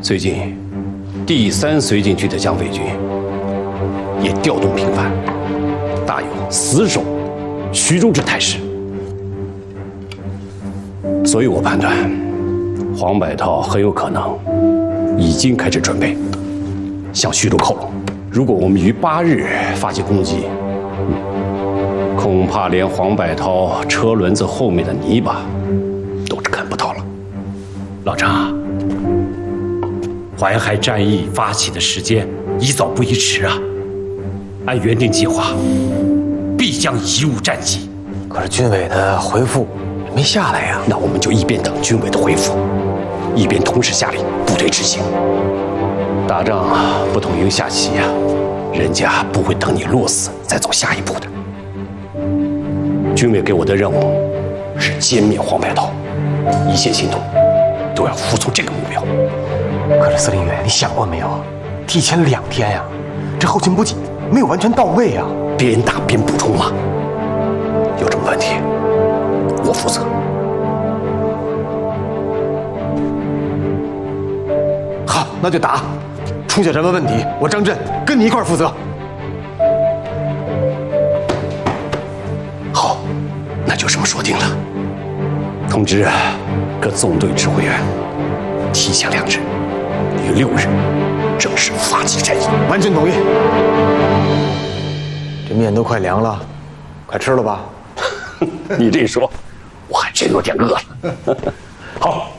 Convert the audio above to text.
最近，第3绥靖区的蒋匪军也调动频繁，大有死守徐州之态势。所以我判断，黄百韬很有可能已经开始准备向徐州靠拢。如果我们于8日发起攻击，恐怕连黄百韬车轮子后面的泥巴都是看不到了。 老张，淮海战役发起的时间宜早不宜迟啊！按原定计划，必将贻误战机。 可是军委的回复没下来呀。 那我们就一边等军委的回复，一边同时下令部队执行。打仗不同赢下棋呀，人家不会等你落死再走下一步的。军委给我的任务是歼灭黄百韬，一切行动都要服从这个目标。 可是司令员，你想过没有？提前2天呀，这后勤补给没有完全到位呀。 边打边补充嘛，有什么问题我负责。 好，那就打。出现什么问题，我张震跟你一块负责。 好，那就这么说定了。通知各纵队指挥员，提前2日，于6日正式发起战役。 完全同意。这面都快凉了，快吃了吧。 你这一说，我还真有点饿了。好。